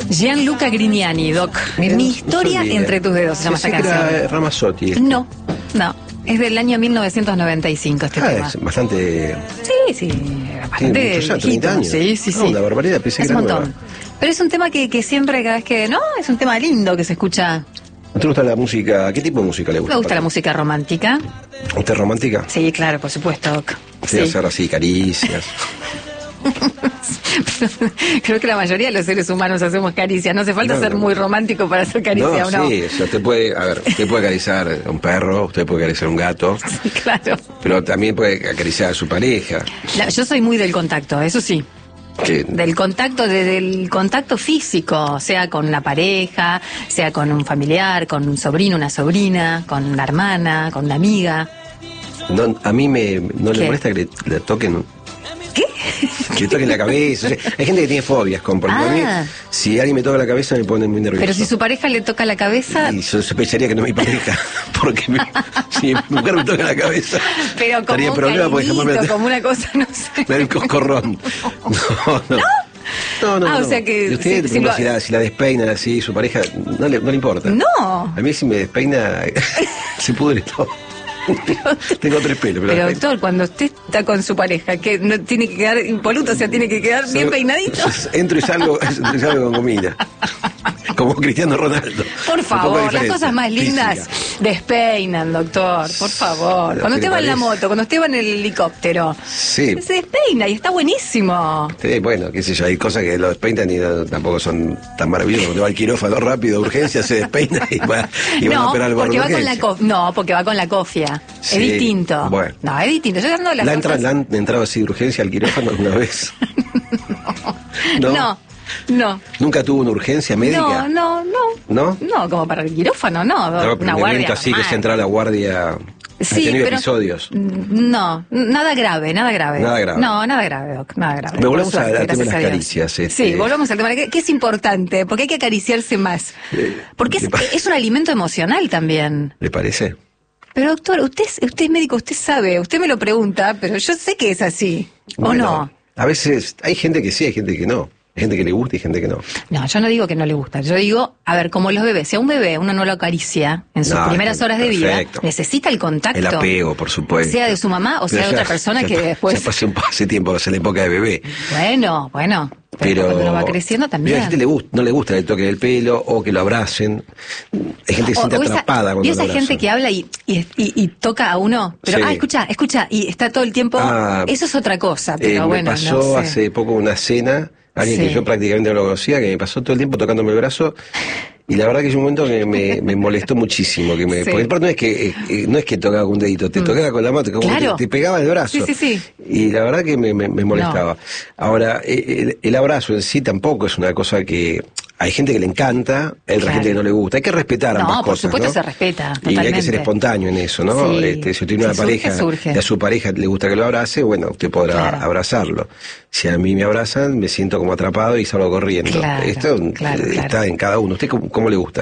Gianluca Grignani, Doc. Mira, Mi no historia sabía. entre tus dedos se llama esta Pensé que canción. era Ramazzotti. No. Es del año 1995 este tema. Es bastante... Sí, Tiene bastante muchos años, 30 viejito. años. Sí. Una barbaridad, pensé Es que un era montón. nueva. Pero es un tema que siempre, cada vez que... No, es un tema lindo que se escucha. ¿A ¿Te gusta la música? ¿Qué tipo de música le gusta? Me gusta la música romántica. ¿Usted es romántica? Sí, claro, por supuesto, Doc. Sí, hacer así caricias. Creo que la mayoría de los seres humanos hacemos caricias. No hace falta ser muy romántico para hacer caricia, ¿o no? Sí, o sea, usted puede acariciar a un perro, usted puede acariciar a un gato, Sí, claro. pero también puede acariciar a su pareja. Yo soy muy del contacto, eso sí. Que, Del contacto físico, sea con una pareja, sea con un familiar, con un sobrino, una sobrina, con una hermana, con una amiga. a mí no le ¿Qué? molesta que le toquen, ¿Qué? que le toquen la cabeza. O sea, hay gente que tiene fobias porque a mí, si alguien me toca la cabeza me pone muy nervioso. Pero si su pareja le toca la cabeza... Y yo sospecharía que no es mi pareja, porque si mi mujer me toca la cabeza, Pero como estaría en un problema porque jamás cariñito, como una cosa, no sé. me da el coscorrón. No. O sea que ¿Y usted si lo- si la despeinan así, su pareja, no le importa? No. A mí si me despeina, se pudre todo. Tengo 3 pelos, Pero doctor, cuando usted está con su pareja, que no tiene que quedar impoluto, o sea, tiene que quedar bien peinadito. Entro y salgo con comida. Como Cristiano Ronaldo. Por Un poco de favor, las diferencia cosas más lindas física. despeinan, doctor, por favor. Pero Cuando ¿qué usted le va en la parece? moto, cuando usted va en el helicóptero, Sí. se despeina y está buenísimo. Sí, bueno, qué sé yo, hay cosas que lo despeinan y tampoco son tan maravillosas. Cuando va al quirófano rápido, urgencia, se despeina y van a No, operar al porque borde va de con la urgencia. no, porque va con la cofia. Sí, Es distinto. bueno. No, es distinto. Yo dando las ¿La cosas... han entrado así de urgencia al quirófano alguna vez? No. ¿Nunca tuvo una urgencia médica? No. ¿No? No, como para el quirófano, no. No, pero Una un guardia evento así que normal. se entra a la guardia. Sí, ¿Ha tenido pero episodios? No, nada grave. Nada grave. No, nada grave, Doc, nada grave. Pero volvemos Por suerte, al tema de gracias las a Dios. caricias, Sí, volvamos al tema, que es importante, porque hay que acariciarse más. Porque es un alimento emocional también. ¿Le parece? Pero doctor, usted es médico, usted sabe, usted me lo pregunta, pero yo sé que es así, ¿o Bueno, no? A veces hay gente que sí, hay gente que no. Hay gente que le gusta y gente que no. No, yo no digo que no le gusta, yo digo, a ver, como los bebés, si a un bebé uno no lo acaricia en sus No, primeras horas de vida, perfecto. necesita el contacto. El apego, por supuesto. Sea de su mamá o sea de otra persona que después... Ya pasé hace tiempo, hace la época de bebé. Bueno, pero cuando uno va creciendo Pero también. a gente no le gusta el toque del pelo o que lo abracen. Hay gente que se siente atrapada cuando ¿y lo esa abrazan. gente que habla y toca a uno? Pero, Sí. escucha, y está todo el tiempo... eso es otra cosa, pero bueno, me pasó no sé. hace poco una cena, alguien Sí. que yo prácticamente no lo conocía, que me pasó todo el tiempo tocándome el brazo. Y la verdad que llegó un momento que me molestó muchísimo. Sí. Porque aparte no es que tocaba con un dedito, te tocaba con la mano, como Claro. te pegaba el brazo. Sí. Y la verdad que me molestaba. Ahora, el abrazo en sí tampoco es una cosa que... Hay gente que le encanta, hay otra gente que no le gusta. Hay que respetar ambas por cosas, supuesto ¿no? se respeta, Y hay que totalmente. ser espontáneo en eso, ¿no? Sí. Si usted tiene una Si pareja surge. y a su pareja le gusta que lo abrace, bueno, usted podrá Claro. abrazarlo. Si a mí me abrazan, me siento como atrapado y salgo corriendo. Claro, Esto claro. está en cada uno. ¿Usted cómo le gusta?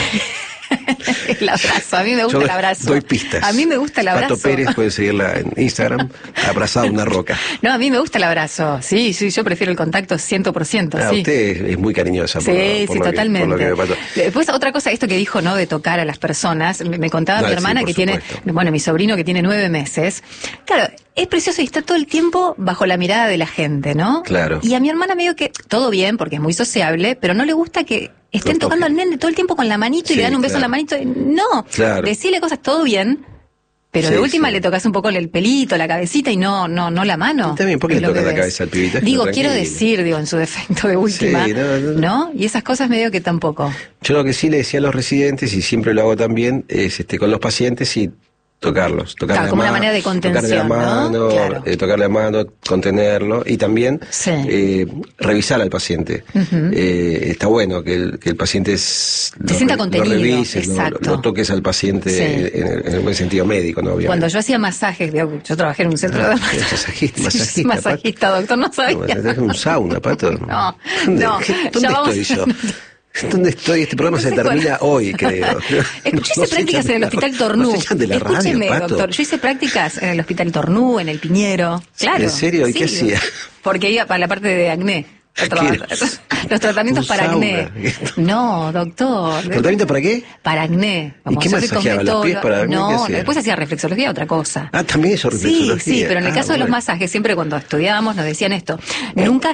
El abrazo, a mí me gusta Yo el abrazo. doy pistas. A mí me gusta el abrazo. Pato Pérez, puede seguirla en Instagram, abrazado a una roca. No, a mí me gusta el abrazo. Sí, yo prefiero el contacto 100%, sí. Usted es muy cariñosa por Sí, lo que totalmente. me pasó. Después, otra cosa, esto que dijo, ¿no? De tocar a las personas. Me contaba No, mi sí, hermana por que tiene, supuesto. bueno, mi sobrino que tiene 9 meses. Claro, es precioso y está todo el tiempo bajo la mirada de la gente, ¿no? Claro. Y a mi hermana me dijo que todo bien, porque es muy sociable, pero no le gusta que estén Lo tocando al toquen. nene todo el tiempo con la manito y Sí, le dan un beso claro. en la manito. No, Claro. decirle cosas todo bien. Pero Sí, de última sí. le tocas un poco el pelito, la cabecita y no la mano. Y también, ¿por qué de le los toca la bebés. cabeza al pibito? Digo, Tranquilo. quiero decir, en su defecto de última, Sí, no. ¿no? Y esas cosas medio que tampoco. Yo lo que sí le decía a los residentes, y siempre lo hago también, es con los pacientes y tocarlos. Claro, como una manera de contención, tocarle la mano, ¿no? Claro. tocarle la mano, contenerlo y también Sí. revisar al paciente. Está bueno que el paciente sienta contenido, lo revises, exacto. lo toques al paciente Sí. en el buen sentido médico, ¿no? Obviamente. Cuando yo hacía masajes, yo trabajé en un centro de masajista, masajista, doctor, no sabía. Es un sauna, Pato. No, ¿Dónde, no, ¿dónde ya vamos estoy yo? ¿Dónde estoy? Este programa No se sé termina hoy, creo. Yo hice No se prácticas echan en el de Hospital la- Tornú. no se echan de la radio, Escúcheme, Pato. doctor, yo hice prácticas en el Hospital Tornú, en el Piñero. Claro. ¿En serio? ¿Y qué sí, hacía? Porque iba para la parte de acné. Los tratamientos para acné. No, doctor. ¿Tratamiento para qué? Para acné. ¿Y qué masajeaba los pies para acné? No, después hacía reflexología, otra cosa. Ah, también eso, reflexología. Sí, pero en el caso de los masajes, siempre cuando estudiábamos nos decían esto, nunca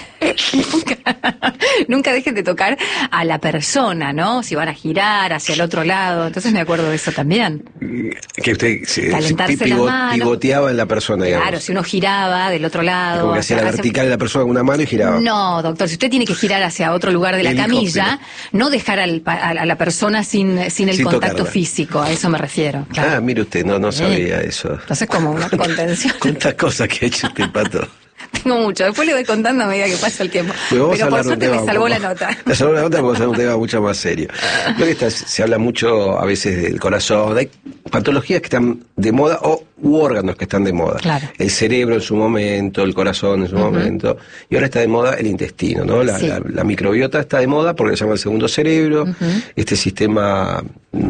dejen de tocar a la persona, ¿no? Si van a girar hacia el otro lado. Entonces me acuerdo de eso también. Que usted calentarse las manos. Pivoteaba en la persona, digamos. Claro, si uno giraba del otro lado. Como que hacía la vertical de la persona con una mano y giraba. No, doctor, si usted tiene que girar hacia otro lugar de la camilla, no dejar a la persona sin el contacto tocarla. Físico, a eso me refiero. Claro. Ah, mire usted, no sabía eso. Entonces, como una contención. ¿Cuántas cosas que ha hecho este Pato? Tengo mucho, después le voy contando a medida que pasa el tiempo. Pero por suerte me salvó la nota. Me salvó la nota porque es un tema mucho más serio. Creo que se habla mucho a veces del corazón, hay patologías que están de moda u órganos que están de moda. Claro. El cerebro en su momento, el corazón en su momento, y ahora está de moda el intestino, ¿no? La microbiota está de moda porque se llama el segundo cerebro, este sistema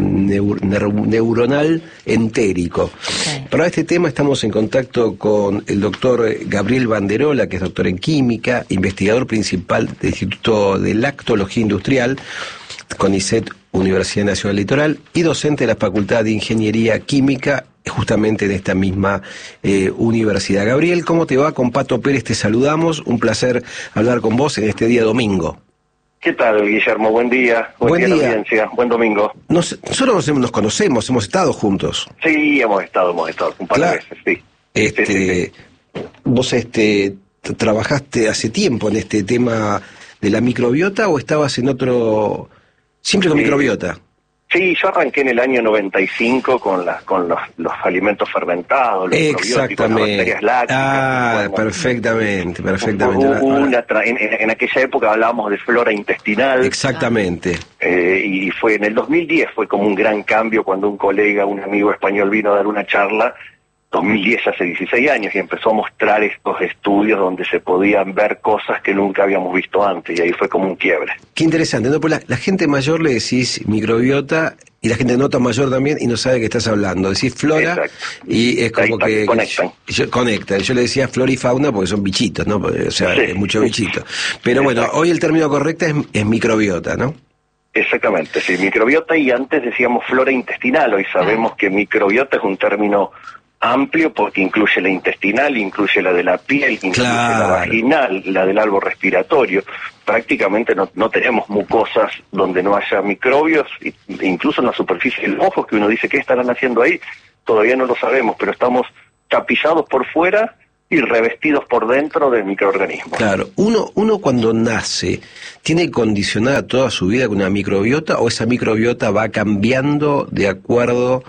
neuronal entérico. Okay. Para este tema estamos en contacto con el doctor Gabriel Banderola, que es doctor en química, investigador principal del Instituto de Lactología Industrial, CONICET, Universidad Nacional Litoral, y docente de la Facultad de Ingeniería Química, justamente en esta misma universidad. Gabriel, ¿cómo te va? Con Pato Pérez te saludamos, un placer hablar con vos en este día domingo. ¿Qué tal, Guillermo? Buen día. Buen día. Audiencia. Buen domingo. Nosotros nos conocemos, hemos estado juntos. Sí, hemos estado un par de veces, sí. Sí. ¿Vos trabajaste hace tiempo en este tema de la microbiota o estabas en otro... siempre con microbiota? Sí, yo arranqué en el año 95 con los alimentos fermentados, los probióticos, las bacterias lácticas. Perfectamente. En aquella época hablábamos de flora intestinal. Exactamente. Y fue en el 2010, fue como un gran cambio cuando un amigo español vino a dar una charla, 2010, hace 16 años, y empezó a mostrar estos estudios donde se podían ver cosas que nunca habíamos visto antes, y ahí fue como un quiebre. Qué interesante, ¿no? Pues la gente mayor le decís microbiota, y la gente no tan mayor también, y no sabe de qué estás hablando. Decís flora, exacto, y es como que... Conectan. Yo le decía flora y fauna porque son bichitos, ¿no? O sea, es mucho bichito. Pero bueno, hoy el término correcto es microbiota, ¿no? Exactamente, sí, microbiota, y antes decíamos flora intestinal, hoy sabemos que microbiota es un término amplio porque incluye la intestinal, incluye la de la piel, incluye la vaginal, la del árbol respiratorio. Prácticamente no tenemos mucosas donde no haya microbios, incluso en la superficie de los ojos, que uno dice ¿qué estarán haciendo ahí? Todavía no lo sabemos, pero estamos tapizados por fuera y revestidos por dentro de microorganismos. Claro, uno cuando nace, ¿tiene condicionada toda su vida con una microbiota o esa microbiota va cambiando de acuerdo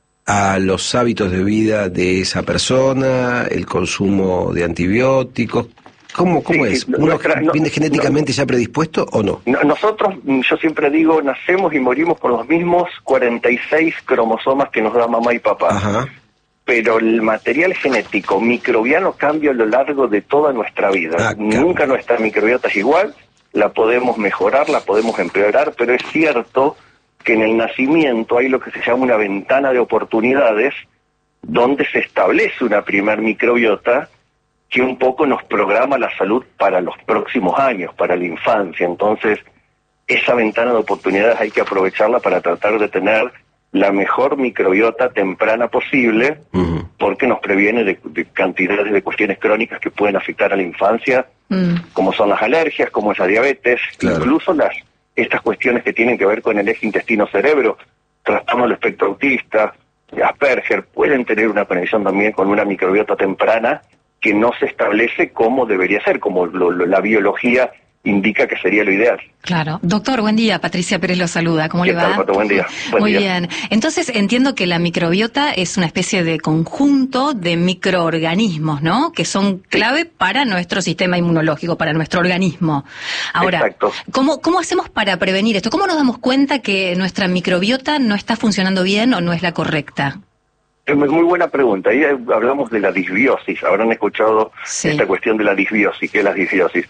a los hábitos de vida de esa persona, el consumo de antibióticos? ¿Cómo es? ¿Uno viene genéticamente ya predispuesto o no? Nosotros, yo siempre digo, nacemos y morimos con los mismos 46 cromosomas que nos da mamá y papá. Ajá. Pero el material genético microbiano cambia a lo largo de toda nuestra vida. Nunca nuestra microbiota es igual, la podemos mejorar, la podemos empeorar, pero es cierto que en el nacimiento hay lo que se llama una ventana de oportunidades donde se establece una primer microbiota que un poco nos programa la salud para los próximos años, para la infancia. Entonces, esa ventana de oportunidades hay que aprovecharla para tratar de tener la mejor microbiota temprana posible, porque nos previene de cantidades de cuestiones crónicas que pueden afectar a la infancia, como son las alergias, como es la diabetes, incluso estas cuestiones que tienen que ver con el eje intestino-cerebro, trastorno del espectro autista, Asperger, pueden tener una conexión también con una microbiota temprana que no se establece como debería ser, como la biología indica que sería lo ideal. Claro. Doctor, buen día. Patricia Pérez lo saluda. ¿Cómo le va? Pato? Buen día. Muy bien. Entonces, entiendo que la microbiota es una especie de conjunto de microorganismos, ¿no? Que son clave para nuestro sistema inmunológico, para nuestro organismo. Ahora, exacto. ¿Cómo hacemos para prevenir esto? ¿Cómo nos damos cuenta que nuestra microbiota no está funcionando bien o no es la correcta? Es muy buena pregunta. Ahí hablamos de la disbiosis. Habrán escuchado esta cuestión de la disbiosis. ¿Qué es la disbiosis?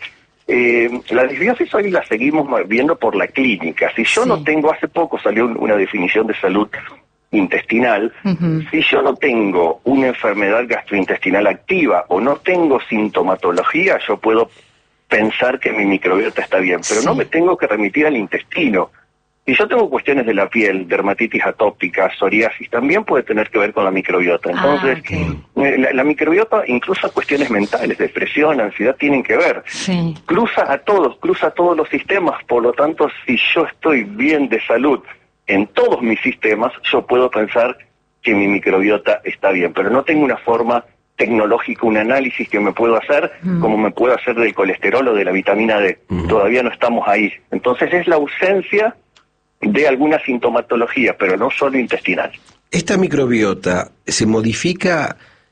La disbiosis hoy la seguimos viendo por la clínica. Si yo no tengo, hace poco salió una definición de salud intestinal, si yo no tengo una enfermedad gastrointestinal activa o no tengo sintomatología, yo puedo pensar que mi microbiota está bien, pero no me tengo que remitir al intestino. Si yo tengo cuestiones de la piel, dermatitis atópica, psoriasis, también puede tener que ver con la microbiota. Entonces, la microbiota, incluso cuestiones mentales, depresión, ansiedad, tienen que ver. Sí. Cruza todos los sistemas. Por lo tanto, si yo estoy bien de salud en todos mis sistemas, yo puedo pensar que mi microbiota está bien, pero no tengo una forma tecnológica, un análisis que me puedo hacer, como me puedo hacer del colesterol o de la vitamina D. Todavía no estamos ahí. Entonces es la ausencia de alguna sintomatología, pero no solo intestinal. ¿Esta microbiota se modifica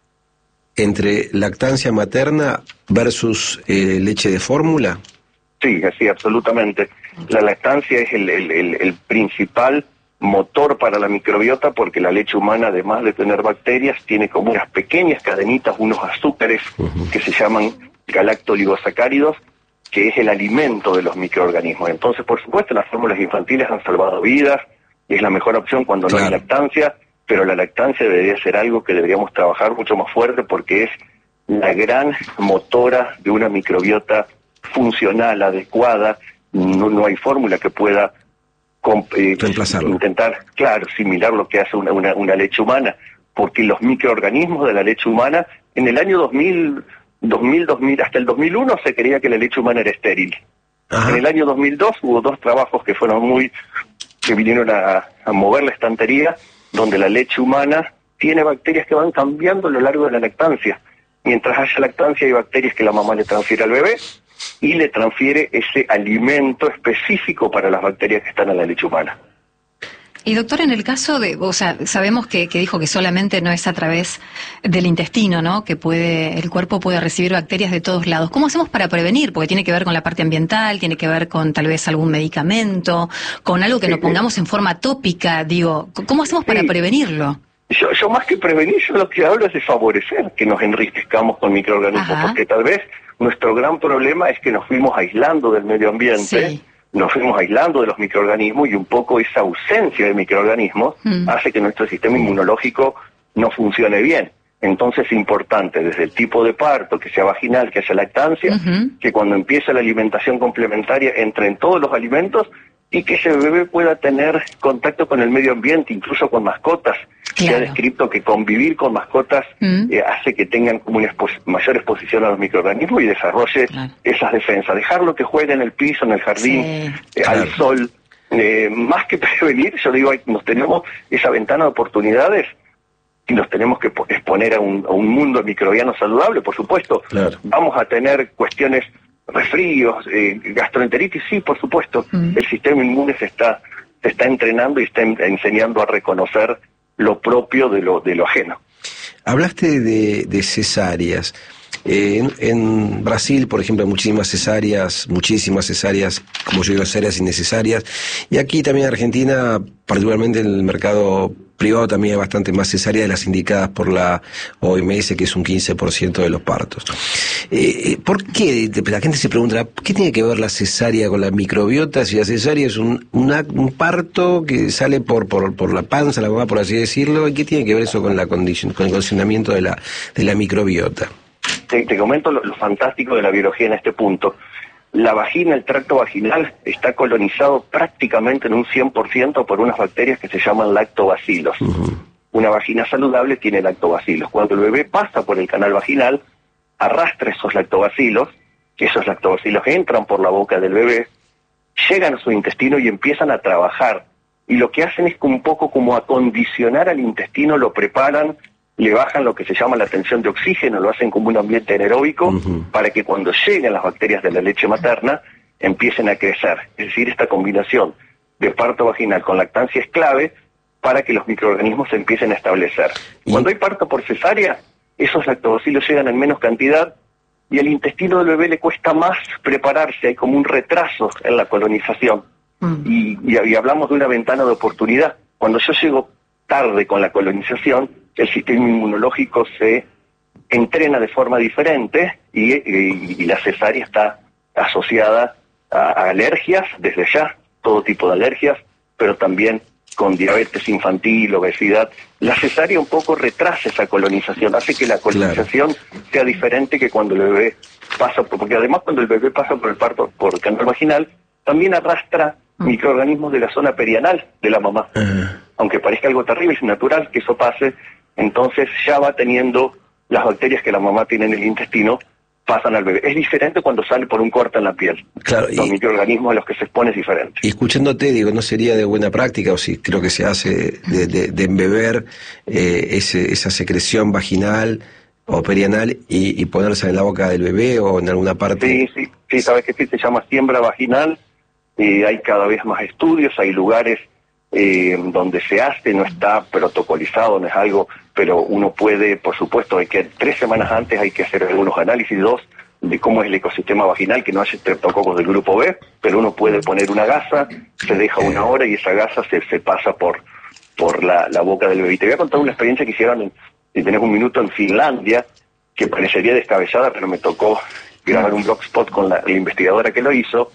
entre lactancia materna versus leche de fórmula? Sí, así, absolutamente. La lactancia es el principal motor para la microbiota, porque la leche humana, además de tener bacterias, tiene como unas pequeñas cadenitas, unos azúcares que se llaman galactoligosacáridos, que es el alimento de los microorganismos. Entonces, por supuesto, las fórmulas infantiles han salvado vidas, y es la mejor opción cuando no hay lactancia, pero la lactancia debería ser algo que deberíamos trabajar mucho más fuerte, porque es la gran motora de una microbiota funcional, adecuada. No hay fórmula que pueda reemplazarlo. Intentar, similar lo que hace una leche humana, porque los microorganismos de la leche humana, en el año 2000, hasta el 2001 se creía que la leche humana era estéril. Ajá. En el año 2002 hubo 2 trabajos que vinieron a mover la estantería, donde la leche humana tiene bacterias que van cambiando a lo largo de la lactancia. Mientras haya lactancia, hay bacterias que la mamá le transfiere al bebé, y le transfiere ese alimento específico para las bacterias que están en la leche humana. Y doctor, en el caso de, sabemos que dijo que solamente no es a través del intestino, ¿no? Que el cuerpo puede recibir bacterias de todos lados. ¿Cómo hacemos para prevenir? Porque tiene que ver con la parte ambiental, tiene que ver con tal vez algún medicamento, con algo que nos pongamos en forma tópica, digo. ¿Cómo hacemos para prevenirlo? Yo más que prevenir, yo lo que hablo es de favorecer que nos enriquezcamos con microorganismos, porque tal vez nuestro gran problema es que nos fuimos aislando del medio ambiente, nos fuimos aislando de los microorganismos, y un poco esa ausencia de microorganismos hace que nuestro sistema inmunológico no funcione bien. Entonces es importante, desde el tipo de parto, que sea vaginal, que haya lactancia, que cuando empiece la alimentación complementaria entre en todos los alimentos, y que ese bebé pueda tener contacto con el medio ambiente, incluso con mascotas. Se ha descrito que convivir con mascotas hace que tengan como una mayor exposición a los microorganismos y desarrolle esas defensas. Dejarlo que juegue en el piso, en el jardín, al sol. Más que prevenir, yo digo, nos tenemos esa ventana de oportunidades y nos tenemos que exponer a un mundo microbiano saludable, por supuesto. Vamos a tener cuestiones, resfríos, gastroenteritis, sí, por supuesto. El sistema inmune se está entrenando y está enseñando a reconocer lo propio de lo ajeno. Hablaste de cesáreas. En Brasil, por ejemplo, hay muchísimas cesáreas, como yo digo, cesáreas innecesarias. Y aquí también en Argentina, particularmente en el mercado privado, también hay bastante más cesáreas de las indicadas por la OMS, que es un 15% de los partos. ¿Por qué? La gente se pregunta, ¿qué tiene que ver la cesárea con la microbiota? Si la cesárea es un parto que sale por la panza, la mamá, por así decirlo, ¿y qué tiene que ver eso con el condicionamiento de la microbiota? Te comento lo fantástico de la biología en este punto. La vagina, el tracto vaginal, está colonizado prácticamente en un 100% por unas bacterias que se llaman lactobacilos. Una vagina saludable tiene lactobacilos. Cuando el bebé pasa por el canal vaginal, arrastra esos lactobacilos, que esos lactobacilos entran por la boca del bebé, llegan a su intestino y empiezan a trabajar. Y lo que hacen es un poco como acondicionar al intestino, lo preparan, le bajan lo que se llama la tensión de oxígeno, lo hacen como un ambiente anaeróbico, para que cuando lleguen las bacterias de la leche materna empiecen a crecer. Es decir, esta combinación de parto vaginal con lactancia es clave para que los microorganismos se empiecen a establecer. Cuando hay parto por cesárea, esos lactobacilos llegan en menos cantidad y al intestino del bebé le cuesta más prepararse, hay como un retraso en la colonización. Y hablamos de una ventana de oportunidad. Cuando yo llego tarde con la colonización, el sistema inmunológico se entrena de forma diferente y la cesárea está asociada a alergias, desde ya, todo tipo de alergias, pero también con diabetes infantil, obesidad, la cesárea un poco retrasa esa colonización, hace que la colonización sea diferente que cuando el bebé pasa, porque además cuando el bebé pasa por el parto, por canal vaginal, también arrastra microorganismos de la zona perianal de la mamá. Aunque parezca algo terrible, es natural que eso pase, entonces ya va teniendo las bacterias que la mamá tiene en el intestino, pasan al bebé. Es diferente cuando sale por un corte en la piel. Claro, los microorganismos a los que se expone es diferente. Y escuchándote, digo, ¿no sería de buena práctica, o si creo que se hace, de embeber esa secreción vaginal o perianal y ponerse en la boca del bebé o en alguna parte? Sí, sabes que sí, se llama siembra vaginal. Hay cada vez más estudios, hay lugares donde se hace, no está protocolizado, no es algo, pero uno puede, por supuesto, hay que 3 semanas antes hay que hacer algunos análisis, 2, de cómo es el ecosistema vaginal, que no haya estreptococos del grupo B, pero uno puede poner una gasa, se deja 1 hora y esa gasa se pasa por la boca del bebé. Te voy a contar una experiencia que hicieron, si tenés un minuto, en Finlandia, que parecería descabellada, pero me tocó grabar un blogspot con la investigadora que lo hizo.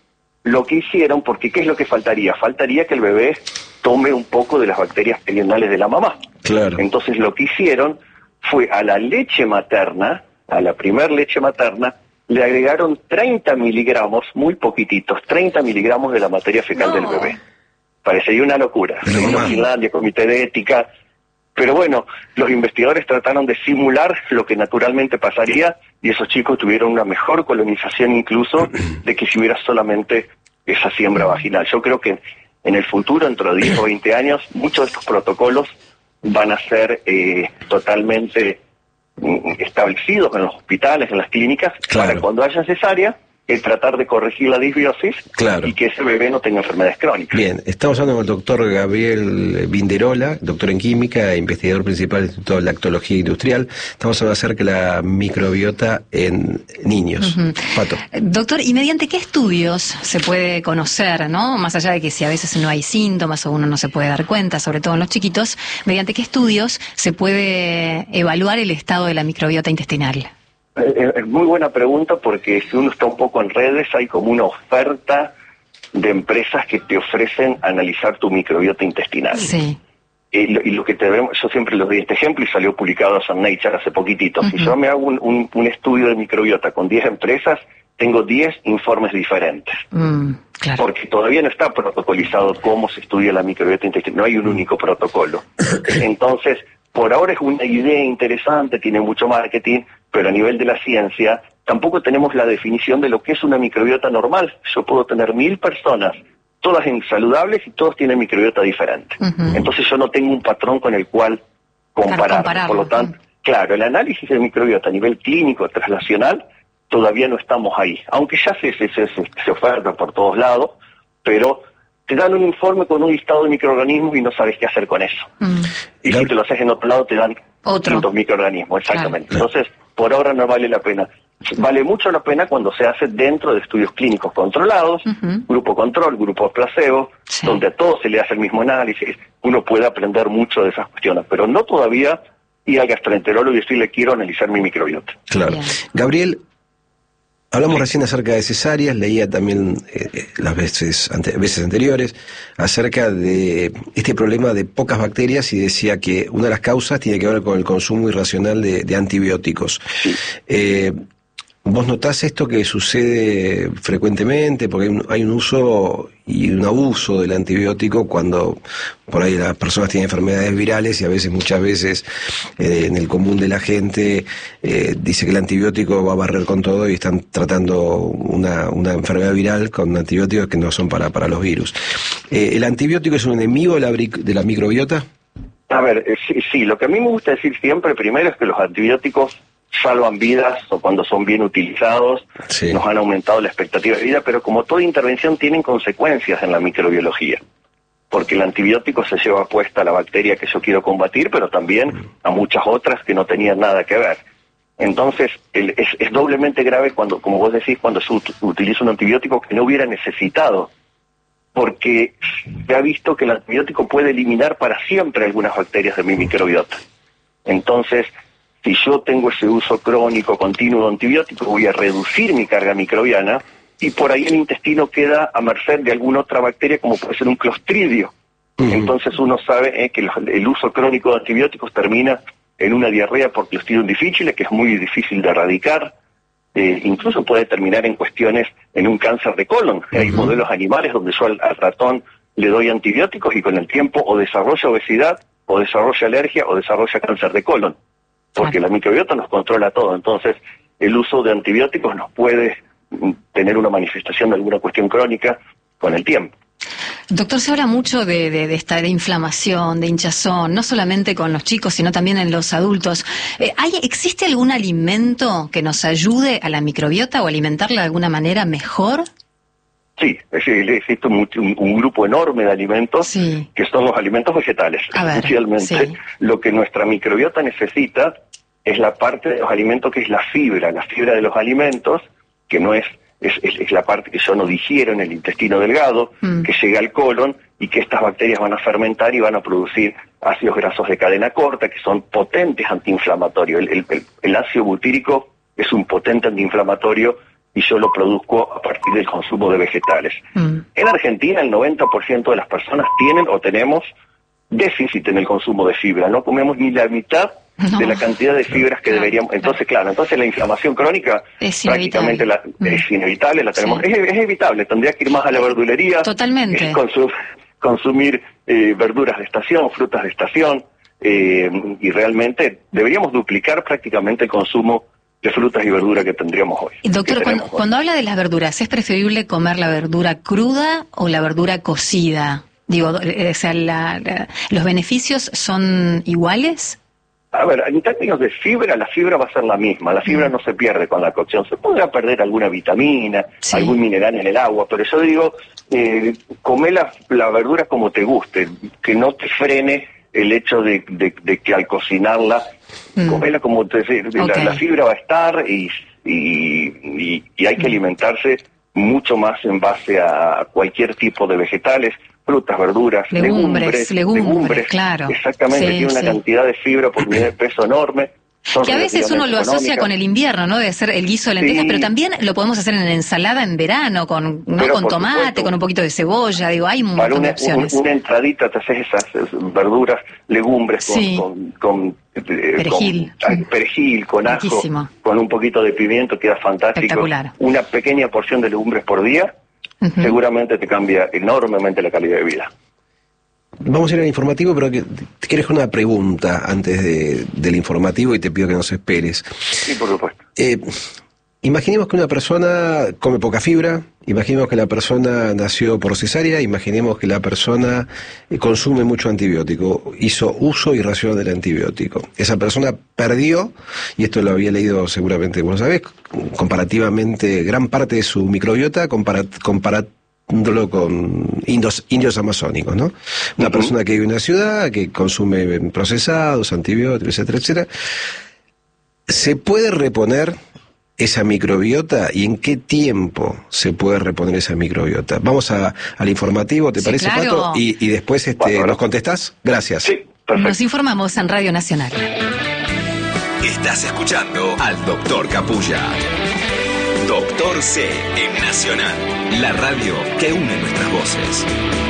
Lo que hicieron, porque ¿qué es lo que faltaría? Faltaría que el bebé tome un poco de las bacterias perianales de la mamá. Claro. Entonces lo que hicieron fue a la leche materna, a la primer leche materna, le agregaron 30 miligramos, muy poquititos, 30 miligramos de la materia fecal del bebé. Parecería una locura. En Finlandia, comité de ética. Pero bueno, los investigadores trataron de simular lo que naturalmente pasaría y esos chicos tuvieron una mejor colonización incluso de que si hubiera solamente esa siembra vaginal. Yo creo que en el futuro, dentro de 10 o 20 años, muchos de estos protocolos van a ser totalmente establecidos en los hospitales, en las clínicas, para cuando haya cesárea, tratar de corregir la disbiosis y que ese bebé no tenga enfermedades crónicas. Bien, estamos hablando con el doctor Gabriel Banderola, doctor en química e investigador principal del Instituto de Lactología Industrial. Estamos hablando acerca de la microbiota en niños. Pato. Doctor, ¿y mediante qué estudios se puede conocer, no? Más allá de que si a veces no hay síntomas o uno no se puede dar cuenta, sobre todo en los chiquitos, ¿mediante qué estudios se puede evaluar el estado de la microbiota intestinal? Es muy buena pregunta, porque si uno está un poco en redes, hay como una oferta de empresas que te ofrecen analizar tu microbiota intestinal. Sí. Y lo que debemos, yo siempre les doy este ejemplo y salió publicado en Nature hace poquitito. Si yo me hago un estudio de microbiota con 10 empresas, tengo 10 informes diferentes. Claro. Porque todavía no está protocolizado cómo se estudia la microbiota intestinal, no hay un único protocolo. Entonces, por ahora es una idea interesante, tiene mucho marketing, pero a nivel de la ciencia tampoco tenemos la definición de lo que es una microbiota normal. Yo puedo tener 1000 personas, todas saludables, y todos tienen microbiota diferente. Entonces yo no tengo un patrón con el cual comparar. Por lo tanto, claro, el análisis de microbiota a nivel clínico, translacional, todavía no estamos ahí. Aunque ya se oferta por todos lados, pero te dan un informe con un listado de microorganismos y no sabes qué hacer con eso. Y si te lo haces en otro lado, te dan otros microorganismos, exactamente. Claro. Entonces, por ahora no vale la pena. Vale mucho la pena cuando se hace dentro de estudios clínicos controlados, grupo control, grupo placebo, donde a todos se le hace el mismo análisis, uno puede aprender mucho de esas cuestiones, pero no todavía ir al gastroenterólogo y decirle quiero analizar mi microbiota. Claro. Bien. Gabriel, hablamos recién acerca de cesáreas, leía también las veces anteriores acerca de este problema de pocas bacterias y decía que una de las causas tiene que ver con el consumo irracional de antibióticos. ¿Vos notás esto que sucede frecuentemente? Porque hay un uso y un abuso del antibiótico cuando por ahí las personas tienen enfermedades virales y muchas veces en el común de la gente dice que el antibiótico va a barrer con todo y están tratando una enfermedad viral con antibióticos que no son para los virus. ¿El antibiótico es un enemigo de la microbiota? A ver, sí, lo que a mí me gusta decir siempre primero es que los antibióticos salvan vidas, o cuando son bien utilizados, nos han aumentado la expectativa de vida, pero como toda intervención tienen consecuencias en la microbiología, porque el antibiótico se lleva puesta a la bacteria que yo quiero combatir, pero también a muchas otras que no tenían nada que ver. Entonces, es doblemente grave cuando, como vos decís, cuando se utiliza un antibiótico que no hubiera necesitado, porque se ha visto que el antibiótico puede eliminar para siempre algunas bacterias de mi microbiota. Entonces, si yo tengo ese uso crónico, continuo de antibióticos, voy a reducir mi carga microbiana y por ahí el intestino queda a merced de alguna otra bacteria, como puede ser un clostridio, Entonces uno sabe que el uso crónico de antibióticos termina en una diarrea por Clostridium difficile, que es muy difícil de erradicar. Incluso puede terminar en cuestiones, en un cáncer de colon. Hay modelos animales donde yo al ratón le doy antibióticos y con el tiempo o desarrolla obesidad, o desarrolla alergia, o desarrolla cáncer de colon. Porque la microbiota nos controla todo. Entonces, el uso de antibióticos nos puede tener una manifestación de alguna cuestión crónica con el tiempo. Doctor, se habla mucho de inflamación, de hinchazón, no solamente con los chicos, sino también en los adultos. ¿Existe algún alimento que nos ayude a la microbiota o alimentarla de alguna manera mejor? Sí, existe un grupo enorme de alimentos que son los alimentos vegetales. Esencialmente, lo que nuestra microbiota necesita es la parte de los alimentos que es la fibra de los alimentos, que no es la parte que yo no digiero en el intestino delgado, que llega al colon y que estas bacterias van a fermentar y van a producir ácidos grasos de cadena corta, que son potentes antiinflamatorios. El ácido butírico es un potente antiinflamatorio y yo lo produzco a partir del consumo de vegetales. En Argentina el 90% de las personas tienen o tenemos déficit en el consumo de fibra. No comemos ni la mitad de la cantidad de fibras que deberíamos. Entonces, entonces la inflamación crónica prácticamente es inevitable, la tenemos. Es evitable, tendría que ir más a la verdulería. Totalmente. Consumir verduras de estación, frutas de estación, y realmente deberíamos duplicar prácticamente el consumo de frutas y verduras que tendríamos hoy. Doctor, cuando habla de las verduras, ¿es preferible comer la verdura cruda o la verdura cocida? Digo, ¿los beneficios son iguales? A ver, en términos de fibra, la fibra va a ser la misma. La fibra no se pierde con la cocción. Se podrá perder alguna vitamina, algún mineral en el agua, pero yo digo, come la verdura como te guste, que no te frene el hecho de que al cocinarla, comela como la fibra va a estar y hay que alimentarse mucho más en base a cualquier tipo de vegetales, frutas, verduras, legumbres, claro. Exactamente, tiene una cantidad de fibra por unidad de peso enorme. Que a veces uno lo asocia con el invierno, ¿no? Debe ser el guiso de lentejas, pero también lo podemos hacer en ensalada en verano, con tomate, supuesto, con un poquito de cebolla, hay un montón de opciones. Una entradita, te haces esas verduras, legumbres con perejil, con ajo, con un poquito de pimiento, queda fantástico. Espectacular. Una pequeña porción de legumbres por día, seguramente te cambia enormemente la calidad de vida. Vamos a ir al informativo, pero te quiero dejar una pregunta antes del informativo y te pido que nos esperes. Sí, por supuesto. Imaginemos que una persona come poca fibra, imaginemos que la persona nació por cesárea, imaginemos que la persona consume mucho antibiótico, hizo uso irracional del antibiótico. Esa persona perdió, y esto lo había leído seguramente vos sabés, comparativamente gran parte de su microbiota comparándolo con indios amazónicos, ¿no? Una persona que vive en una ciudad, que consume procesados, antibióticos, etcétera, etcétera. ¿Se puede reponer esa microbiota y en qué tiempo se puede reponer esa microbiota? Vamos al informativo, ¿te parece, claro, Pato? Y después ¿nos contestás? Gracias. Sí, perfecto. Nos informamos en Radio Nacional. Estás escuchando al Doctor Capulla. Doctor C en Nacional, la radio que une nuestras voces.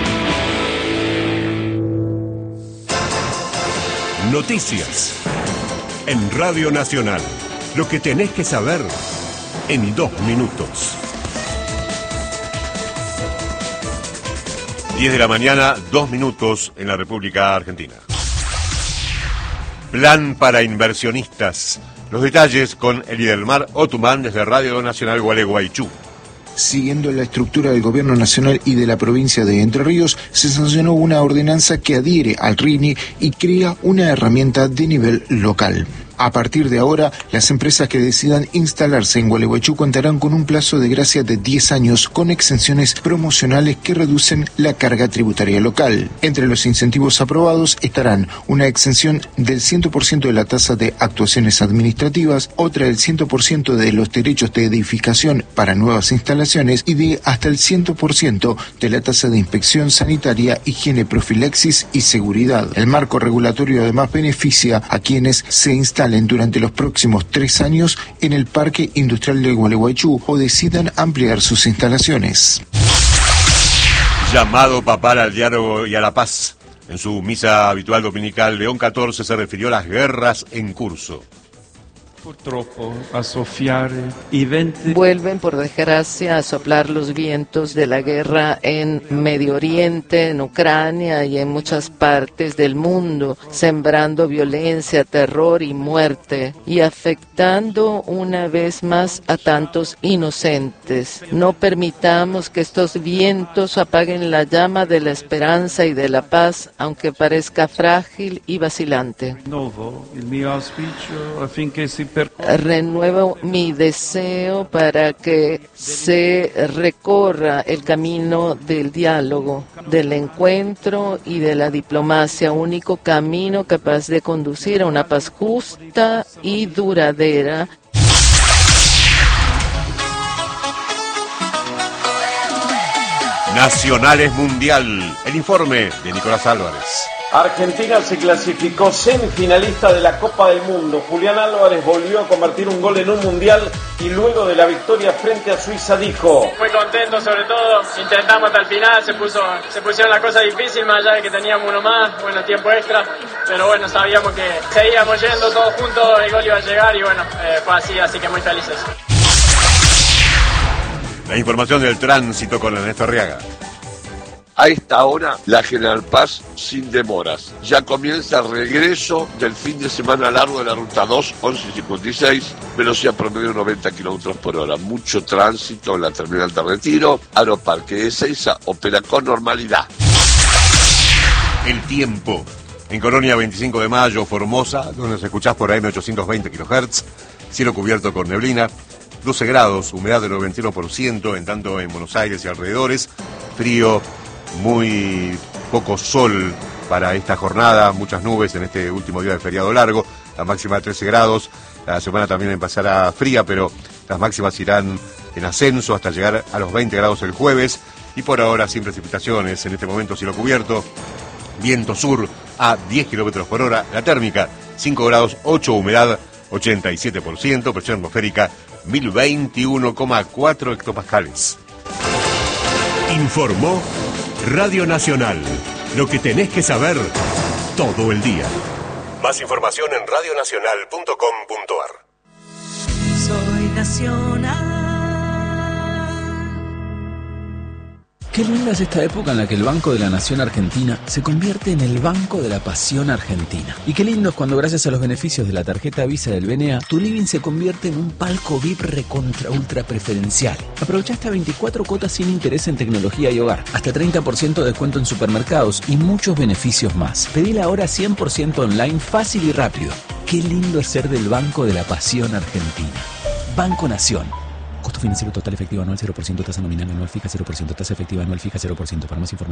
Noticias en Radio Nacional. Lo que tenés que saber en 2 minutos. 10 de la mañana, 2 minutos en la República Argentina. Plan para inversionistas. Los detalles con Elidelmar Otumán desde Radio Nacional Gualeguaychú. Siguiendo la estructura del Gobierno Nacional y de la provincia de Entre Ríos, se sancionó una ordenanza que adhiere al RINI y crea una herramienta de nivel local. A partir de ahora, las empresas que decidan instalarse en Gualeguaychú contarán con un plazo de gracia de 10 años con exenciones promocionales que reducen la carga tributaria local. Entre los incentivos aprobados estarán una exención del 100% de la tasa de actuaciones administrativas, otra del 100% de los derechos de edificación para nuevas instalaciones y de hasta el 100% de la tasa de inspección sanitaria, higiene, profilaxis y seguridad. El marco regulatorio además beneficia a quienes se instalen durante los próximos 3 años en el Parque Industrial de Gualeguaychú o decidan ampliar sus instalaciones. Llamado papal al diálogo y a la paz. En su misa habitual dominical, León XIV se refirió a las guerras en curso. Vuelven por desgracia a soplar los vientos de la guerra en Medio Oriente, en Ucrania y en muchas partes del mundo, sembrando violencia, terror y muerte y afectando una vez más a tantos inocentes. No permitamos que estos vientos apaguen la llama de la esperanza y de la paz, aunque parezca frágil y vacilante. Renuevo mi deseo para que se recorra el camino del diálogo, del encuentro y de la diplomacia, único camino capaz de conducir a una paz justa y duradera. Nacionales Mundial. El informe de Nicolás Álvarez. Argentina se clasificó semifinalista de la Copa del Mundo. Julián Álvarez volvió a convertir un gol en un mundial y luego de la victoria frente a Suiza dijo: muy contento, sobre todo, intentamos hasta el final, se pusieron las cosas difíciles, más allá de que teníamos uno más, bueno, tiempo extra, pero bueno, sabíamos que seguíamos yendo todos juntos, el gol iba a llegar y bueno, fue así que muy felices. La información del tránsito con Ernesto Arriaga. A esta hora, la General Paz sin demoras. Ya comienza el regreso del fin de semana largo de la Ruta 2, 1156, velocidad promedio 90 km por hora. Mucho tránsito en la terminal de Retiro. Aeroparque de Ezeiza opera con normalidad. El tiempo. En Colonia, 25 de mayo, Formosa, donde nos escuchás por AM 820 kHz, cielo cubierto con neblina, 12 grados, humedad del 91%, en tanto en Buenos Aires y alrededores, frío, muy poco sol para esta jornada, muchas nubes en este último día de feriado largo, la máxima de 13 grados, la semana también empezará fría, pero las máximas irán en ascenso hasta llegar a los 20 grados el jueves, y por ahora sin precipitaciones, en este momento cielo cubierto, viento sur a 10 km por hora, la térmica 5 grados 8, humedad 87%, presión atmosférica 1021,4 hectopascales. Informó Radio Nacional, lo que tenés que saber todo el día. Más información en radionacional.com.ar. Soy nacional. Qué linda es esta época en la que el Banco de la Nación Argentina se convierte en el Banco de la Pasión Argentina. Y qué lindo es cuando, gracias a los beneficios de la tarjeta Visa del BNA, tu living se convierte en un palco VIP recontra ultra preferencial. Aprovecha hasta 24 cuotas sin interés en tecnología y hogar, hasta 30% de descuento en supermercados y muchos beneficios más. Pedila ahora 100% online, fácil y rápido. Qué lindo es ser del Banco de la Pasión Argentina. Banco Nación. Costo financiero total efectivo anual 0%, tasa nominal anual fija 0%, tasa efectiva anual fija 0%. Para más información